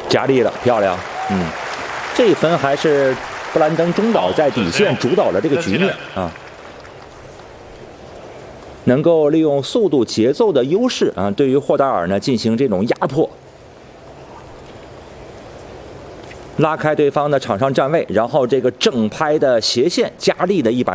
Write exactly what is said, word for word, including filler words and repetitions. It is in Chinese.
加力了，漂亮。嗯，这一分还是布兰登中岛在底线主导了这个局面啊，能够利用速度节奏的优势啊，对于霍达尔呢进行这种压迫，拉开对方的场上站位，然后这个正拍的斜线加力的一把。